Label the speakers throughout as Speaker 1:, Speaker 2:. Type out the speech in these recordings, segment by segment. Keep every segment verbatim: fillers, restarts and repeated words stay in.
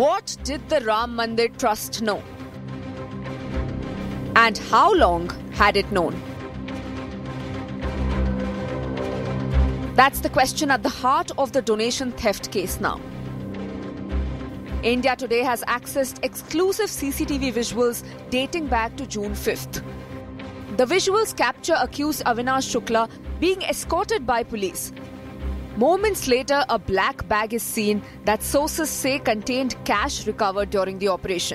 Speaker 1: What did the Ram Mandir Trust know? And how long had it known? That's the question at the heart of the donation theft case now. India Today has accessed exclusive C C T V visuals dating back to June fifth. The visuals capture accused Avinash Shukla being escorted by police. Moments later, a black bag is seen that sources say contained cash recovered during the operation.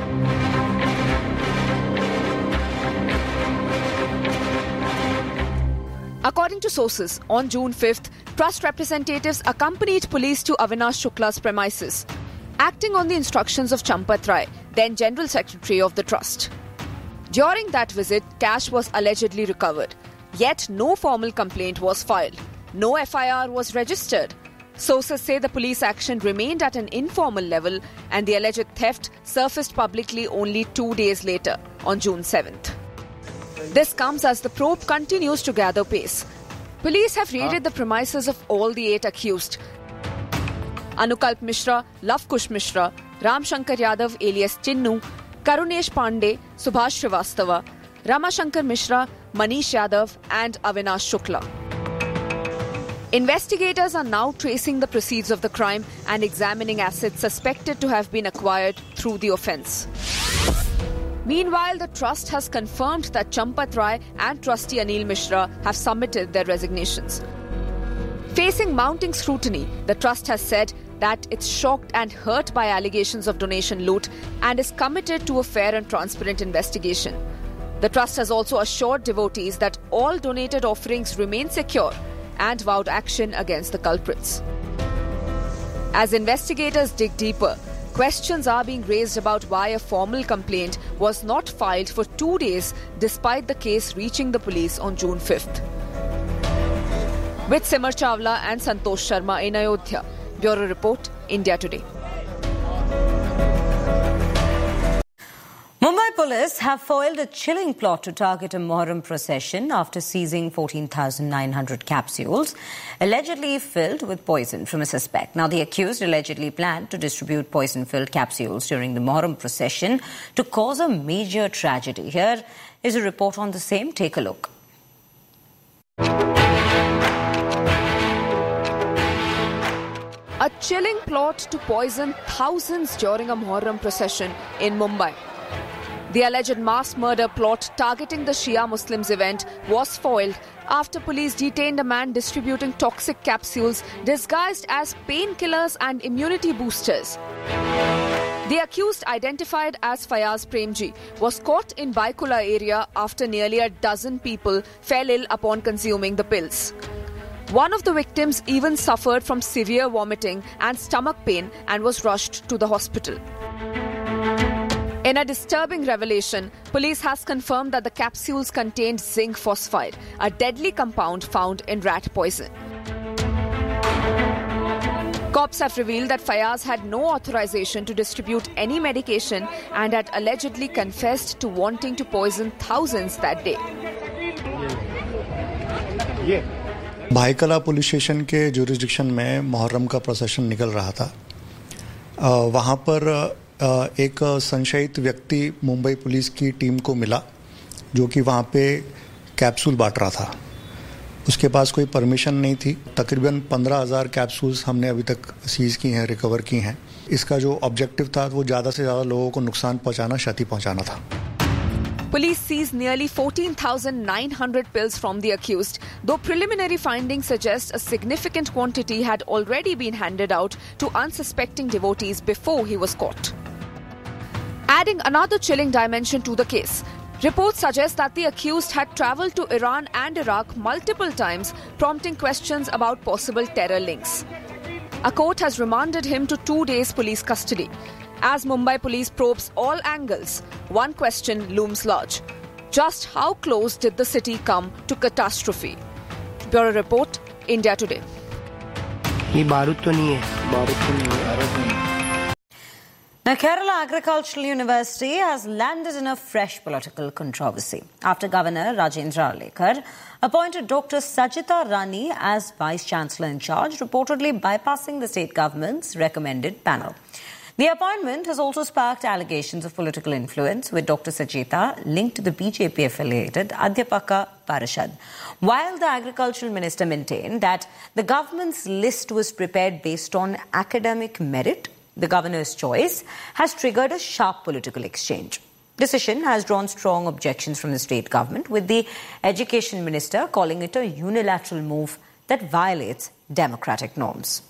Speaker 1: According to sources, on June fifth, trust representatives accompanied police to Avinash Shukla's premises, acting on the instructions of Champat Rai, then General Secretary of the Trust. During that visit, cash was allegedly recovered, yet no formal complaint was filed. No F I R was registered. Sources say the police action remained at an informal level and the alleged theft surfaced publicly only two days later, on June seventh. This comes as the probe continues to gather pace. Police have raided the premises of all the eight accused. Anukalp Mishra, Lavkush Mishra, Ram Shankar Yadav alias Chinnu, Karunesh Pandey, Subhash Srivastava, Rama Shankar Mishra, Manish Yadav and Avinash Shukla. Investigators are now tracing the proceeds of the crime and examining assets suspected to have been acquired through the offence. Meanwhile, the trust has confirmed that Champat Rai and trustee Anil Mishra have submitted their resignations. Facing mounting scrutiny, the trust has said that it's shocked and hurt by allegations of donation loot and is committed to a fair and transparent investigation. The trust has also assured devotees that all donated offerings remain secure and vowed action against the culprits. As investigators dig deeper, questions are being raised about why a formal complaint was not filed for two days despite the case reaching the police on June fifth. With Simar Chawla and Santosh Sharma in Ayodhya. Bureau Report, India Today.
Speaker 2: Mumbai police have foiled a chilling plot to target a Muharram procession after seizing fourteen thousand nine hundred capsules, allegedly filled with poison from a suspect. Now, the accused allegedly planned to distribute poison-filled capsules during the Muharram procession to cause a major tragedy. Here is a report on the same. Take a look.
Speaker 1: A chilling plot to poison thousands during a Muharram procession in Mumbai. The alleged mass murder plot targeting the Shia Muslims event was foiled after police detained a man distributing toxic capsules disguised as painkillers and immunity boosters. The accused, identified as Fayaz Premji, was caught in Baikula area after nearly a dozen people fell ill upon consuming the pills. One of the victims even suffered from severe vomiting and stomach pain and was rushed to the hospital. In a disturbing revelation, police has confirmed that the capsules contained zinc phosphide, a deadly compound found in rat poison. Cops have revealed that Fayaz had no authorization to distribute any medication and had allegedly confessed to wanting to poison thousands that day.
Speaker 3: Byculla police station के jurisdiction में मुहर्रम का procession निकल रहा था. वहाँ पर एक संशयित व्यक्ति मुंबई पुलिस की टीम को मिला जो कि वहाँ पे कैप्सूल बांट रहा था. उसके पास कोई परमिशन नहीं थी. तकरीबन पंद्रह हज़ार कैप्सूल्स हमने अभी तक सीज की हैं, रिकवर की हैं. इसका जो ऑब्जेक्टिव था वो ज़्यादा से ज़्यादा लोगों को नुकसान पहुँचाना, क्षति पहुँचाना था.
Speaker 1: Police seized nearly fourteen thousand nine hundred pills from the accused, though preliminary findings suggest a significant quantity had already been handed out to unsuspecting devotees before he was caught. Adding another chilling dimension to the case, reports suggest that the accused had travelled to Iran and Iraq multiple times, prompting questions about possible terror links. A court has remanded him to two days police custody. As Mumbai police probes all angles, one question looms large. Just how close did the city come to catastrophe? Bureau Report, India Today.
Speaker 2: Now, Kerala Agricultural University has landed in a fresh political controversy after Governor Rajendra Arlekar appointed Doctor Sajita Rani as Vice-Chancellor in charge, reportedly bypassing the state government's recommended panel. The appointment has also sparked allegations of political influence, with Doctor Sacheta linked to the B J P-affiliated Adhyapaka Parishad. While the Agricultural Minister maintained that the government's list was prepared based on academic merit, the governor's choice has triggered a sharp political exchange. Decision has drawn strong objections from the state government, with the Education Minister calling it a unilateral move that violates democratic norms.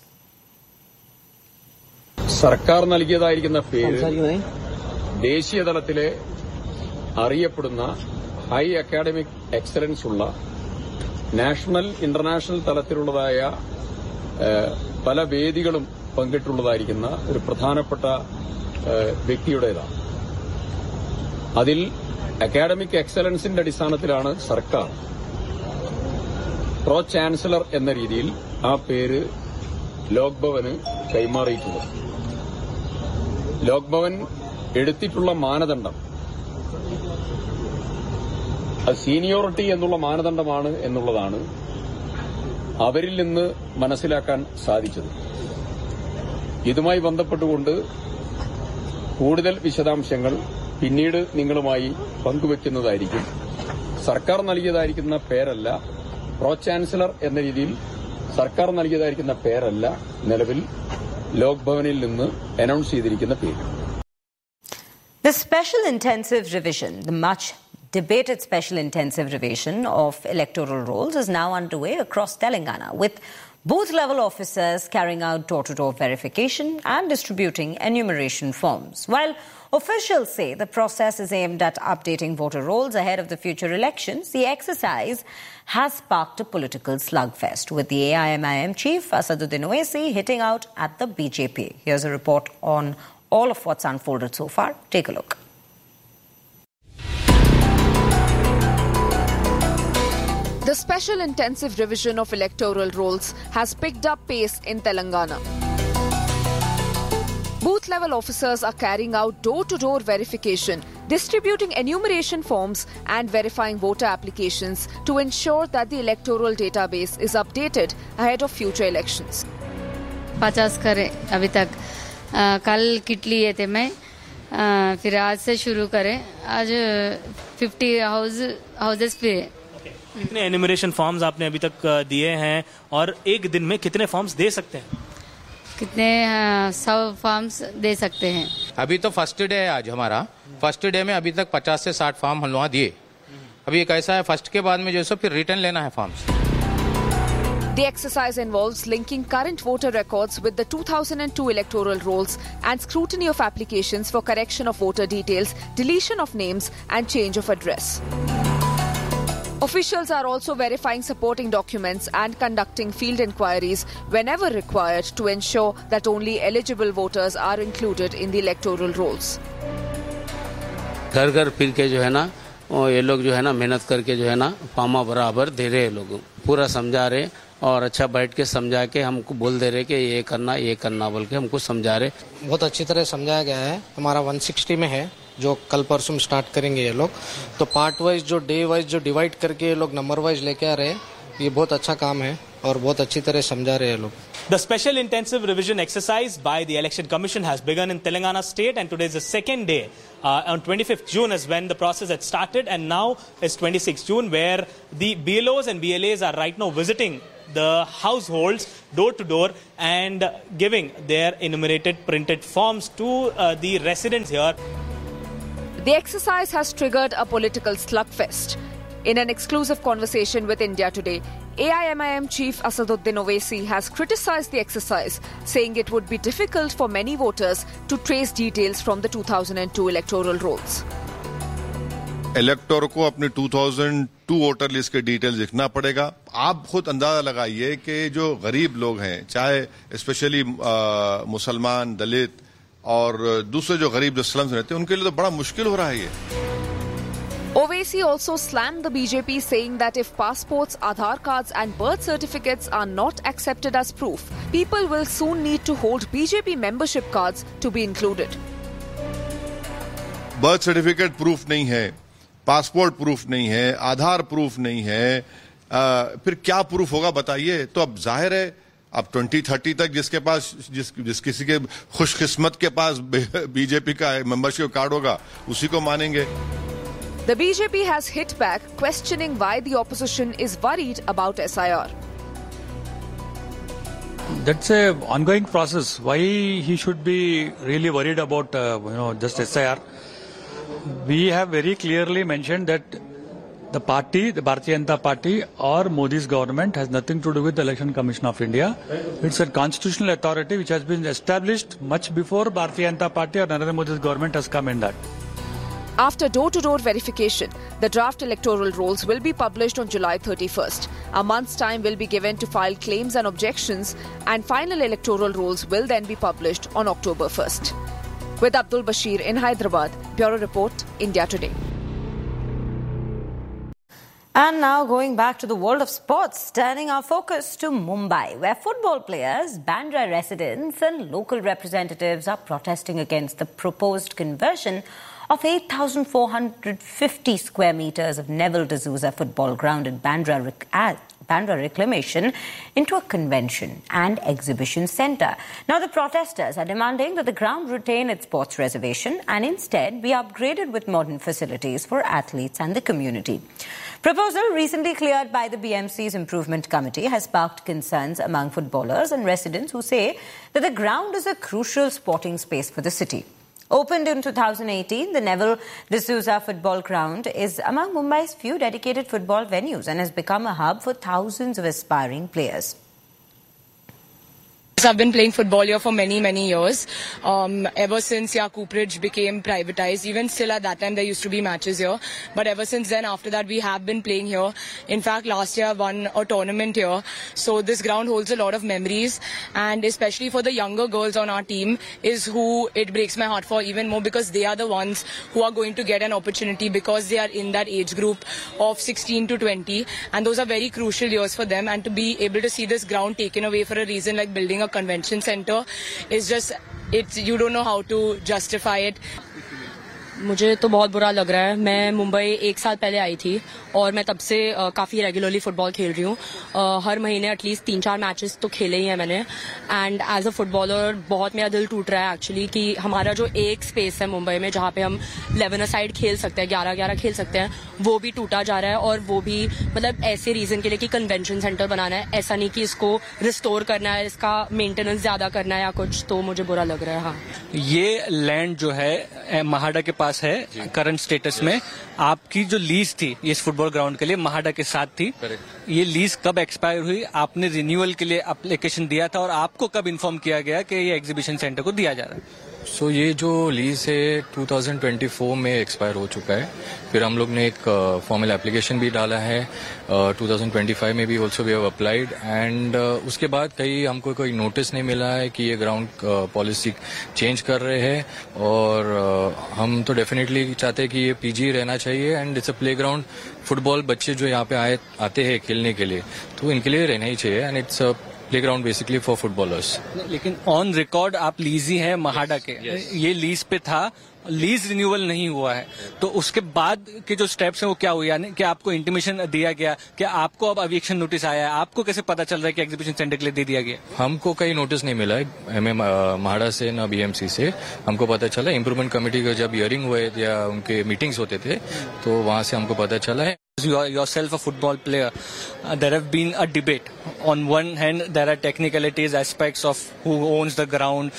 Speaker 4: സർക്കാർ നൽകിയതായിരിക്കുന്ന പേര് ദേശീയ തലത്തിലെ അറിയപ്പെടുന്ന high academic excellence ഉള്ള national international തലത്തിലുള്ളതായ പല വേദികളും പങ്കിട്ടുള്ളതായിരിക്കുന്ന ഒരു പ്രധാനപ്പെട്ട വ്യക്തിയുടേതാണ്. അതിൽ അക്കാഡമിക് എക്സലൻസിന്റെ അടിസ്ഥാനത്തിലാണ് സർക്കാർ പ്രോ ചാൻസലർ എന്ന രീതിയിൽ ആ പേര് ലോക്ഭവന് കൈമാറിയിട്ടുള്ളത്. ലോക്ഭവൻ എടുത്തിട്ടുള്ള മാനദണ്ഡം അത് സീനിയോറിറ്റി എന്നുള്ള മാനദണ്ഡമാണ് എന്നുള്ളതാണ് അവരിൽ നിന്ന് മനസ്സിലാക്കാൻ സാധിച്ചത്. ഇതുമായി ബന്ധപ്പെട്ടുകൊണ്ട് കൂടുതൽ വിശദാംശങ്ങൾ പിന്നീട് നിങ്ങളുമായി പങ്കുവയ്ക്കുന്നതായിരിക്കും. സർക്കാർ നൽകിയതായിരിക്കുന്ന പേരല്ല, പ്രോ ചാൻസലർ എന്ന രീതിയിൽ സർക്കാർ നൽകിയതായിരിക്കുന്ന പേരല്ല നിലവിൽ ലോക്ഭവനിൽ നിന്ന് അനൗൺസ് ചെയ്തിരിക്കുന്ന പേര്.
Speaker 2: The special intensive revision, the much debated special intensive revision of electoral rolls is now underway across Telangana, with booth-level officers carrying out door-to-door verification and distributing enumeration forms. While officials say the process is aimed at updating voter rolls ahead of the future elections, the exercise has sparked a political slugfest, with the A I M I M chief Asaduddin Owaisi hitting out at the B J P. Here's a report on all of what's unfolded so far. Take a look.
Speaker 1: The special intensive revision of electoral rolls has picked up pace in Telangana. Booth-level officers are carrying out door-to-door verification, distributing enumeration forms and verifying voter applications to ensure that the electoral database is updated ahead of future elections.
Speaker 5: पचास करे अभी तक आ, कल kit लिए थे मैं आ, फिर आज से शुरू करें. आज फिफ्टी हाउस हाउसेस पे.
Speaker 6: कितने एन्यूमरेशन फॉर्म्स आपने अभी तक दिए हैं और एक दिन में कितने फॉर्म्स दे सकते हैं?
Speaker 5: कितने सौ फॉर्म्स दे सकते हैं.
Speaker 7: अभी तो फर्स्ट डे है आज हमारा. फर्स्ट डे में अभी तक पचास से साठ फॉर्म हम लोग दिए. अभी एक ऐसा है फर्स्ट के बाद में जो है फिर रिटर्न लेना है forms.
Speaker 1: The exercise involves linking current voter records with the two thousand two electoral rolls and scrutiny of applications for correction of voter details, deletion of names and change of address. Officials are also verifying supporting documents and conducting field inquiries whenever required to ensure that only eligible voters are included in the electoral rolls.
Speaker 8: घर घर फिर के जो है ना ये लोग जो है ना मेहनत करके जो है ना पामा बराबर दे रहे लोग पूरा समझा रहे और अच्छा बैठ के समझा के हमको बोल दे रहे कि ये करना ये करना बोल के हमको समझा रहे.
Speaker 9: बहुत अच्छी तरह समझाया गया है. हमारा एक सौ साठ में है जो कल परसों स्टार्ट करेंगे ये लोग. तो पार्ट वाइज जो डे वाइज जो डिवाइड करके ये लोग नंबर वाइज लेके आ रहे हैं. ये बहुत अच्छा काम है और बहुत अच्छी तरह समझा रहे हैं लोग.
Speaker 6: The special intensive revision exercise by the Election Commission has begun in Telangana state, and today is the second day. Uh, on twenty-fifth June is when the process had started, and now is twenty-sixth June, where the B L Os and B L As are right now visiting the households door to door and giving their enumerated printed forms to uh, the residents here.
Speaker 1: The exercise has triggered a political slugfest. In an exclusive conversation with India Today, A I M I M chief Asaduddin Owaisi has criticized the exercise, saying it would be difficult for many voters to trace details from the two thousand two electoral rolls.
Speaker 10: Elector को अपने दो हज़ार दो voter list के details लिखना पड़ेगा. आप खुद अंदाजा लगाइए कि जो गरीब लोग हैं, चाहे स्पेशली मुसलमान, दलित और दूसरे जो गरीब जो स्लम्स रहते हैं, उनके लिए तो बड़ा मुश्किल हो रहा है ये.
Speaker 1: Owaisi also slammed the B J P, saying that if passports, Aadhaar cards and birth certificates are not accepted as proof, people will soon need to hold B J P membership cards to be included.
Speaker 10: Birth certificate proof नहीं है, passport proof नहीं है, आधार proof नहीं है, आ, फिर क्या proof होगा बताइए. तो अब जाहिर है अब ट्वेंटी थर्टी तक जिसके पास जिस जिस किसी के खुशकिस्मत के पास बीजेपी का मेंबरशिप कार्ड होगा उसी को मानेंगे.
Speaker 1: The B J P has hit back, questioning why the opposition is worried about S I R.
Speaker 11: That's a ongoing process. Why he should be really worried about uh, you know just S I R? We have very clearly mentioned that the party, the Bharatiya Janata Party or Modi's government has nothing to do with the Election Commission of India. It's a constitutional authority which has been established much before Bharatiya Janata Party or Narendra Modi's government has come in that.
Speaker 1: After door-to-door verification, the draft electoral rolls will be published on July thirty-first. A month's time will be given to file claims and objections, and final electoral rolls will then be published on October first. With Abdul Bashir in Hyderabad, Bureau Report, India Today.
Speaker 2: And now going back to the world of sports, turning our focus to Mumbai, where football players, Bandra residents and local representatives are protesting against the proposed conversion of eight thousand four hundred fifty square metres of Neville D'Souza football ground at Bandra, Bandra Reclamation into a convention and exhibition centre. Now the protesters are demanding that the ground retain its sports reservation and instead be upgraded with modern facilities for athletes and the community. Proposal recently cleared by the B M C's Improvement Committee has sparked concerns among footballers and residents who say that the ground is a crucial sporting space for the city. Opened in two thousand eighteen, the Neville D'Souza football ground is among Mumbai's few dedicated football venues and has become a hub for thousands of aspiring players.
Speaker 12: I've been playing football here for many, many years. Um, ever since yeah, Cooperage became privatized, even still at that time there used to be matches here. But ever since then, after that, we have been playing here. In fact, last year I won a tournament here. So this ground holds a lot of memories, and especially for the younger girls on our team is who it breaks my heart for even more, because they are the ones who are going to get an opportunity because they are in that age group of sixteen to twenty, and those are very crucial years for them. And to be able to see this ground taken away for a reason like building a convention center is just, it's, you don't know how to justify it.
Speaker 13: मुझे तो बहुत बुरा लग रहा है. मैं मुंबई एक साल पहले आई थी और मैं तब से काफ़ी रेगुलरली फुटबॉल खेल रही हूँ. हर महीने एटलीस्ट तीन चार मैचेस तो खेले ही हैं मैंने. एंड एज अ फुटबॉलर बहुत मेरा दिल टूट रहा है एक्चुअली कि हमारा जो एक स्पेस है मुंबई में जहाँ पे हम इलेवन अ साइड खेल सकते हैं, ग्यारह ग्यारह खेल सकते हैं, वो भी टूटा जा रहा है. और वो भी मतलब ऐसे रीज़न के लिए कि कन्वेंशन सेंटर बनाना है, ऐसा नहीं कि इसको रिस्टोर करना है, इसका मेंटेनेंस ज़्यादा करना है या कुछ. तो मुझे बुरा लग रहा है. हाँ,
Speaker 11: ये लैंड जो है महाडा के पास है करंट स्टेटस में. आपकी जो लीज थी इस फुटबॉल ग्राउंड के लिए महाडा के साथ थी. ये लीज कब एक्सपायर हुई? आपने रिन्यूअल के लिए एप्लीकेशन दिया था और आपको कब इन्फॉर्म किया गया कि ये एग्जीबिशन सेंटर को दिया जा रहा है?
Speaker 14: सो so, ये जो लीज है टू थाउजेंड ट्वेंटी फोर में एक्सपायर हो चुका है. फिर हम लोग ने एक फॉर्मल एप्लीकेशन भी डाला है. टू थाउजेंड ट्वेंटी फाइव में भी also we have applied. And उसके बाद कहीं हमको कोई नोटिस नहीं मिला है कि ये ग्राउंड पॉलिसी चेंज कर रहे हैं. और uh, हम तो डेफिनेटली चाहते हैं कि ये पीजी रहना चाहिए. And it's a play ground. Football बच्चे जो यहाँ पे आए आते हैं खेलने के लिए तो इनके लिए रहना ही चाहिए. And it's a playground basically for footballers.
Speaker 11: लेकिन ऑन रिकॉर्ड आप लीजी हैं महाडा के. yes. ये लीज पे था, लीज रिन्यूअल नहीं हुआ है. तो उसके बाद के जो स्टेप्स हैं वो क्या हुए? यानी कि आपको इंटीमेशन दिया गया, क्या आपको अब एविक्शन नोटिस आया है? आपको कैसे पता चल रहा है कि एग्जीबिशन सेंटर के लिए दे दिया गया?
Speaker 14: हमको कहीं नोटिस नहीं मिला है हमें महाडा से ना बीएमसी से. हमको पता चला इम्प्रूवमेंट कमेटी का जब हियरिंग हुए या उनके मीटिंग्स होते थे तो वहां से हमको पता चला है.
Speaker 11: You are yourself a football player. Uh, there have been a debate. On one hand, there are technicalities, aspects of who owns the ground.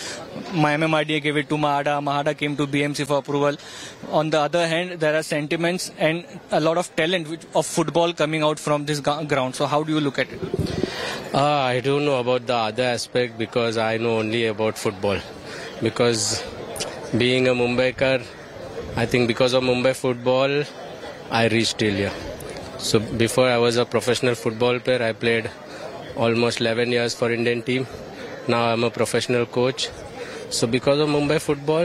Speaker 11: M M R D A gave it to Mahada. Mahada came to B M C for approval. On the other hand, there are sentiments and a lot of talent of football coming out from this ground. So how do you look at it?
Speaker 8: Uh, I don't know about the other aspect because I know only about football. Because being a Mumbaiker, I think because of Mumbai football, I reached till here. So before I was a professional football player, I played almost eleven years for Indian team. Now I'm a professional coach. So because of Mumbai football,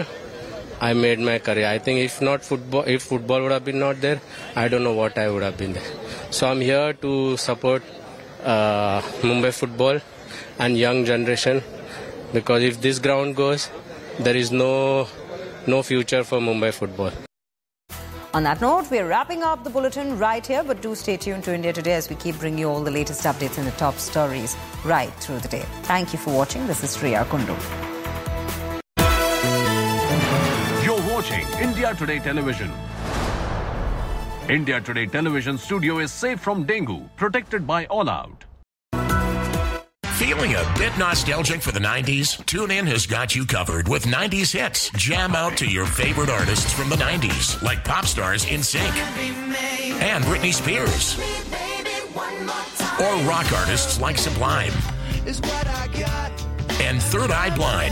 Speaker 8: I made my career. I think if not football, if football would have been not there, I don't know what I would have been there. So I'm here to support uh, Mumbai football and young generation, because if this ground goes, there is no no future for Mumbai football.
Speaker 2: On that note, we're wrapping up the bulletin right here, but do stay tuned to India Today as we keep bringing you all the latest updates and the top stories right through the day. Thank you for watching. This is Shreya Kundu.
Speaker 15: You're watching India Today Television. India Today Television studio is safe from dengue, protected by All Out.
Speaker 16: Feeling a bit nostalgic for the nineties? TuneIn has got you covered with nineties hits. Jam out to your favorite artists from the nineties, like pop stars NSYNC and Britney Spears, or rock artists like Sublime and Third Eye Blind.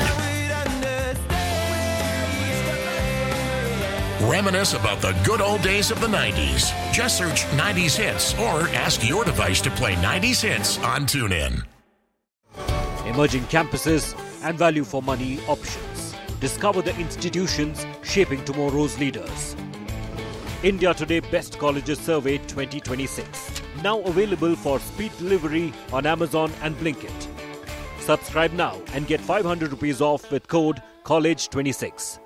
Speaker 16: Reminisce about the good old days of the nineties. Just search nineties hits or ask your device to play nineties hits on TuneIn.
Speaker 17: Emerging campuses and value for money options. Discover the institutions shaping tomorrow's leaders. India Today Best Colleges Survey twenty twenty-six. Now available for speed delivery on Amazon and Blinkit. Subscribe now and get five hundred rupees off with code college twenty-six.